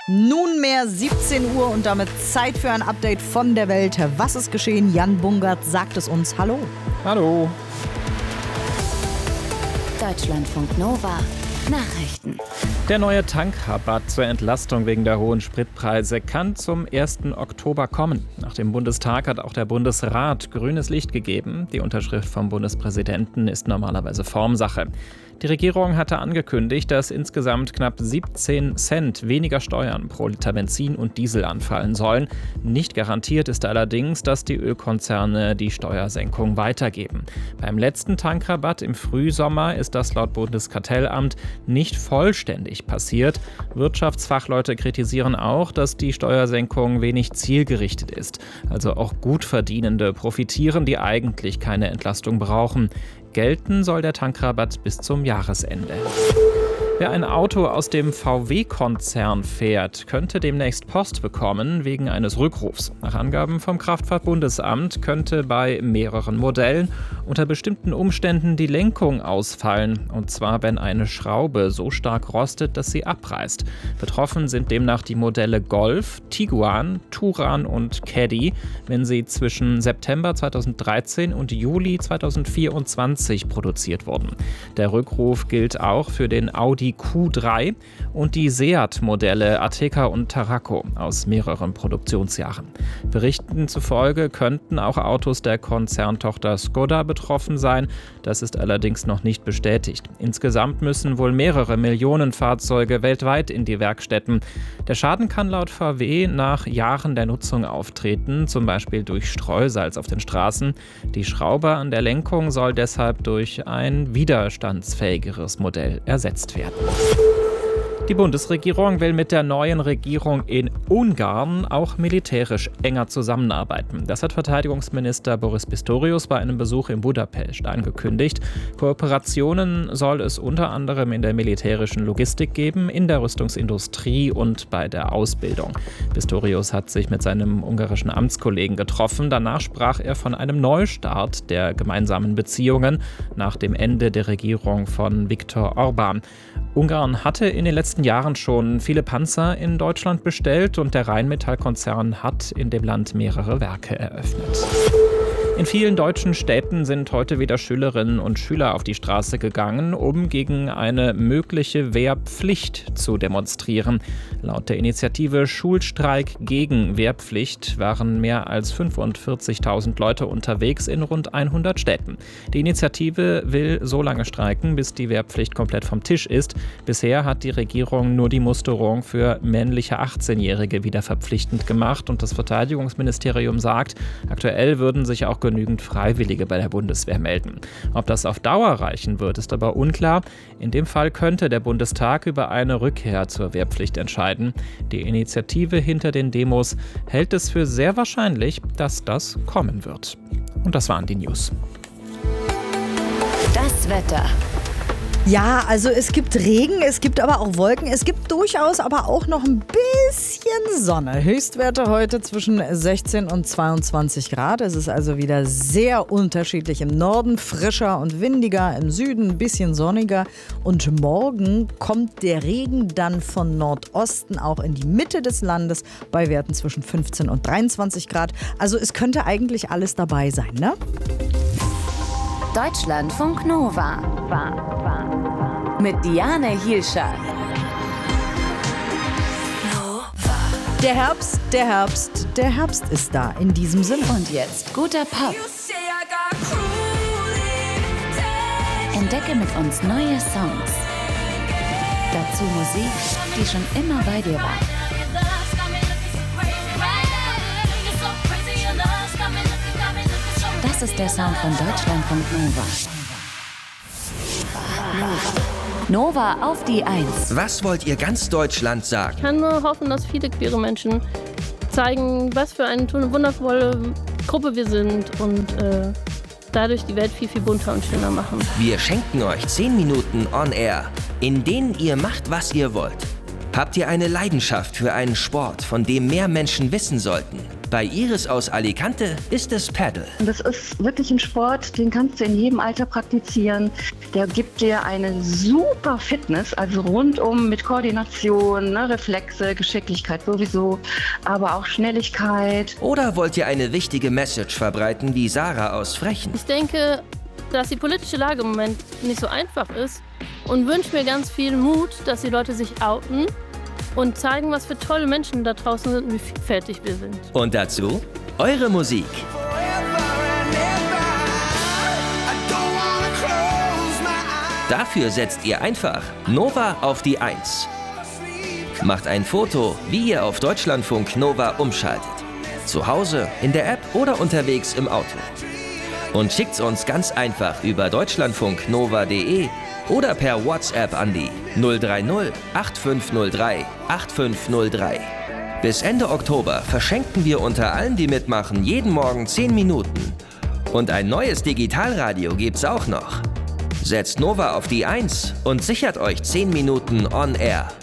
Nunmehr 17 Uhr und damit Zeit für ein Update von der Welt. Was ist geschehen? Jan Bungert sagt es uns. Hallo. Hallo. Deutschlandfunk Nova. Nachrichten. Der neue Tankrabatt zur Entlastung wegen der hohen Spritpreise kann zum 1. Oktober kommen. Nach dem Bundestag hat auch der Bundesrat grünes Licht gegeben. Die Unterschrift vom Bundespräsidenten ist normalerweise Formsache. Die Regierung hatte angekündigt, dass insgesamt knapp 17 Cent weniger Steuern pro Liter Benzin und Diesel anfallen sollen. Nicht garantiert ist allerdings, dass die Ölkonzerne die Steuersenkung weitergeben. Beim letzten Tankrabatt im Frühsommer ist das laut Bundeskartellamt nicht vollständig passiert. Wirtschaftsfachleute kritisieren auch, dass die Steuersenkung wenig zielgerichtet ist. Also auch Gutverdienende profitieren, die eigentlich keine Entlastung brauchen. Gelten soll der Tankrabatt bis zum Jahresende. Wer ein Auto aus dem VW-Konzern fährt, könnte demnächst Post bekommen wegen eines Rückrufs. Nach Angaben vom Kraftfahrtbundesamt könnte bei mehreren Modellen unter bestimmten Umständen die Lenkung ausfallen. Und zwar, wenn eine Schraube so stark rostet, dass sie abreißt. Betroffen sind demnach die Modelle Golf, Tiguan, Touran und Caddy, wenn sie zwischen September 2013 und Juli 2024 produziert wurden. Der Rückruf gilt auch für den Audi Q3 und die Seat-Modelle Ateca und Tarraco aus mehreren Produktionsjahren. Berichten zufolge könnten auch Autos der Konzerntochter Skoda betroffen sein. Das ist allerdings noch nicht bestätigt. Insgesamt müssen wohl mehrere Millionen Fahrzeuge weltweit in die Werkstätten. Der Schaden kann laut VW nach Jahren der Nutzung auftreten, zum Beispiel durch Streusalz auf den Straßen. Die Schraube an der Lenkung soll deshalb durch ein widerstandsfähigeres Modell ersetzt werden. Die Bundesregierung will mit der neuen Regierung in Ungarn auch militärisch enger zusammenarbeiten. Das hat Verteidigungsminister Boris Pistorius bei einem Besuch in Budapest angekündigt. Kooperationen soll es unter anderem in der militärischen Logistik geben, in der Rüstungsindustrie und bei der Ausbildung. Pistorius hat sich mit seinem ungarischen Amtskollegen getroffen. Danach sprach er von einem Neustart der gemeinsamen Beziehungen nach dem Ende der Regierung von Viktor Orbán. Ungarn hatte in den letzten Jahren schon viele Panzer in Deutschland bestellt und der Rheinmetall-Konzern hat in dem Land mehrere Werke eröffnet. In vielen deutschen Städten sind heute wieder Schülerinnen und Schüler auf die Straße gegangen, um gegen eine mögliche Wehrpflicht zu demonstrieren. Laut der Initiative Schulstreik gegen Wehrpflicht waren mehr als 45.000 Leute unterwegs in rund 100 Städten. Die Initiative will so lange streiken, bis die Wehrpflicht komplett vom Tisch ist. Bisher hat die Regierung nur die Musterung für männliche 18-Jährige wieder verpflichtend gemacht und das Verteidigungsministerium sagt, aktuell würden sich auch genügend Freiwillige bei der Bundeswehr melden. Ob das auf Dauer reichen wird, ist aber unklar. In dem Fall könnte der Bundestag über eine Rückkehr zur Wehrpflicht entscheiden. Die Initiative hinter den Demos hält es für sehr wahrscheinlich, dass das kommen wird. Und das waren die News. Das Wetter. Ja, also es gibt Regen, es gibt aber auch Wolken, es gibt durchaus aber auch noch ein bisschen Sonne. Höchstwerte heute zwischen 16 und 22 Grad. Es ist also wieder sehr unterschiedlich. Im Norden frischer und windiger, im Süden ein bisschen sonniger. Und morgen kommt der Regen dann von Nordosten auch in die Mitte des Landes bei Werten zwischen 15 und 23 Grad. Also es könnte eigentlich alles dabei sein, ne? Deutschlandfunk Nova. Mit Diane Hielscher. Der Herbst ist da in diesem Sinne. Und jetzt guter Pop. Entdecke mit uns neue Songs. Dazu Musik, die schon immer bei dir war. Das ist der Sound von Deutschlandfunk Nova. Nova auf die 1. Was wollt ihr ganz Deutschland sagen? Ich kann nur hoffen, dass viele queere Menschen zeigen, was für eine wundervolle Gruppe wir sind und dadurch die Welt viel, viel bunter und schöner machen. Wir schenken euch 10 Minuten on air, in denen ihr macht, was ihr wollt. Habt ihr eine Leidenschaft für einen Sport, von dem mehr Menschen wissen sollten? Bei Iris aus Alicante ist es Paddle. Das ist wirklich ein Sport, den kannst du in jedem Alter praktizieren. Der gibt dir eine super Fitness, also rundum mit Koordination, Reflexe, Geschicklichkeit sowieso, aber auch Schnelligkeit. Oder wollt ihr eine wichtige Message verbreiten wie Sarah aus Frechen? Ich denke, dass die politische Lage im Moment nicht so einfach ist und wünsche mir ganz viel Mut, dass die Leute sich outen und zeigen, was für tolle Menschen da draußen sind und wie vielfältig wir sind. Und dazu eure Musik. Dafür setzt ihr einfach Nova auf die 1. Macht ein Foto, wie ihr auf Deutschlandfunk Nova umschaltet. Zu Hause, in der App oder unterwegs im Auto. Und schickt's uns ganz einfach über deutschlandfunknova.de oder per WhatsApp an die 030 8503 8503. Bis Ende Oktober verschenken wir unter allen, die mitmachen, jeden Morgen 10 Minuten. Und ein neues Digitalradio gibt's auch noch. Setzt Nova auf die 1 und sichert euch 10 Minuten on air.